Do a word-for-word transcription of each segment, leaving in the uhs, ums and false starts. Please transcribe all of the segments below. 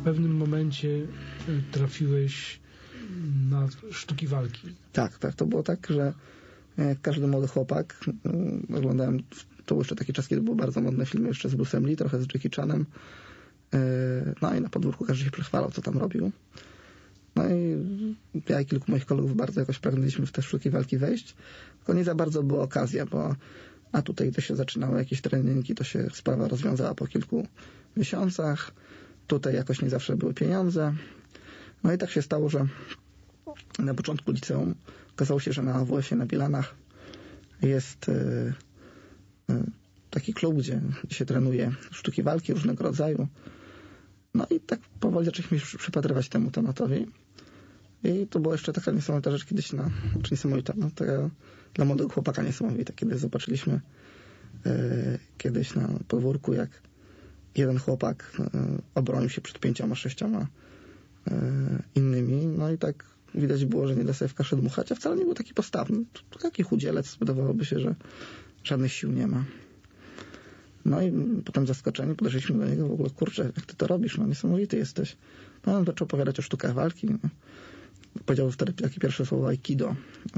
pewnym momencie y, trafiłeś na sztuki walki. Tak, tak. To było tak, że jak każdy młody chłopak, y, oglądałem, to był jeszcze taki czas, kiedy były bardzo modne filmy jeszcze z Bruce'em Lee, trochę z Jackie Chanem. Y, no i na podwórku każdy się przechwalał, co tam robił. No i ja i kilku moich kolegów bardzo jakoś pragnęliśmy w te sztuki walki wejść, tylko nie za bardzo była okazja, bo a tutaj to się zaczynały jakieś treningi, to się sprawa rozwiązała po kilku miesiącach. Tutaj jakoś nie zawsze były pieniądze. No i tak się stało, że na początku liceum okazało się, że na A W F-ie na Bielanach jest y, y, taki klub, gdzie, gdzie się trenuje sztuki walki różnego rodzaju. No i tak powoli zaczęliśmy się przypatrywać temu tematowi. I to była jeszcze taka niesamowita rzecz kiedyś na, czy niesamowita, no taka dla młodego chłopaka niesamowita, kiedy zobaczyliśmy y, kiedyś na podwórku, jak jeden chłopak y, obronił się przed pięcioma, sześcioma y, innymi. No i tak widać było, że nie da sobie w kaszę dmuchać, a wcale nie był taki postawny. To taki chudzielec, wydawałoby się, że żadnych sił nie ma. No i potem zaskoczeni podeszliśmy do niego, w ogóle, kurczę, jak ty to robisz, no niesamowity jesteś. No on zaczął opowiadać o sztukach walki. No. Powiedział wtedy takie pierwsze słowo aikido.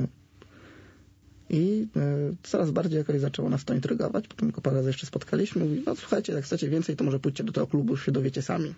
I y, coraz bardziej jakoś zaczęło nas to intrygować. Potem go parę razy jeszcze spotkaliśmy. Mówi, no słuchajcie, jak chcecie więcej, to może pójdźcie do tego klubu, już się dowiecie sami.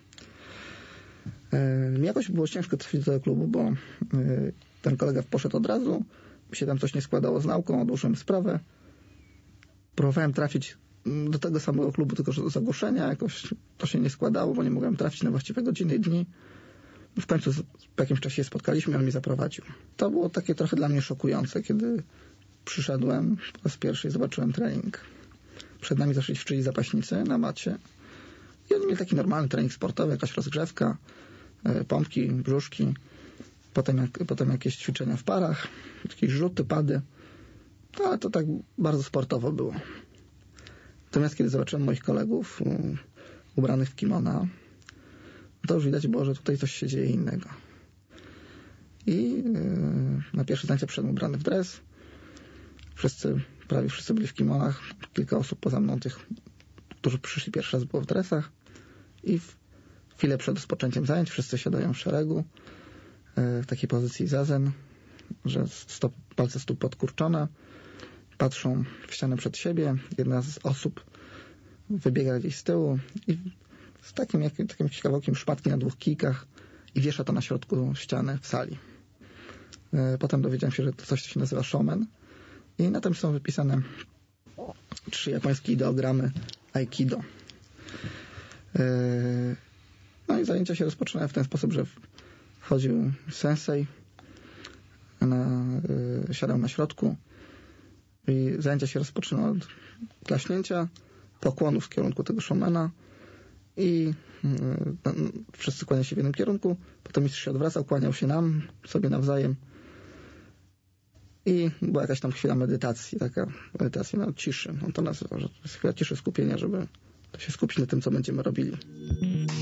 Y, jakoś było ciężko trafić do tego klubu, bo y, ten kolega poszedł od razu, mi się tam coś nie składało z nauką, odłożyłem sprawę. Próbowałem trafić do tego samego klubu, tylko że do zagłoszenia jakoś to się nie składało, bo nie mogłem trafić na właściwe godziny i dni. W końcu po jakimś czasie się spotkaliśmy i on mnie zaprowadził. To było takie trochę dla mnie szokujące, kiedy przyszedłem po raz pierwszy i zobaczyłem trening. Przed nami zaczęli ćwiczyć zapaśnicy na macie i oni mieli taki normalny trening sportowy, jakaś rozgrzewka, pompki, brzuszki, potem, jak, potem jakieś ćwiczenia w parach, jakieś rzuty, pady. No, ale to tak bardzo sportowo było. Natomiast kiedy zobaczyłem moich kolegów um, ubranych w kimona, to już widać było, że tutaj coś się dzieje innego. I yy, na pierwsze zajęcia przyszedłem ubrany w dres. Wszyscy, prawie wszyscy byli w kimonach. Kilka osób poza mną, tych, którzy przyszli pierwszy raz, było w dresach. I w chwilę przed rozpoczęciem zajęć wszyscy siadają w szeregu, yy, w takiej pozycji zazen, że stop, palce stóp podkurczone, patrzą w ścianę przed siebie. Jedna z osób wybiega gdzieś z tyłu i z takim, jak, takim jakimś kawałkiem szmatki na dwóch kijkach i wiesza to na środku ściany w sali. Potem dowiedziałem się, że to coś się nazywa showman i na tym są wypisane trzy japońskie ideogramy aikido. No i zajęcia się rozpoczynały w ten sposób, że wchodził sensei, na, siadał na środku i zajęcia się rozpoczynały od klaśnięcia, pokłonów w kierunku tego showmana i y, wszyscy kłaniali się w jednym kierunku, potem mistrz się odwracał, kłaniał się nam, sobie nawzajem i była jakaś tam chwila medytacji, taka medytacja na ciszy, on to nazywa, że to jest chwila ciszy, skupienia, żeby się skupić na tym, co będziemy robili.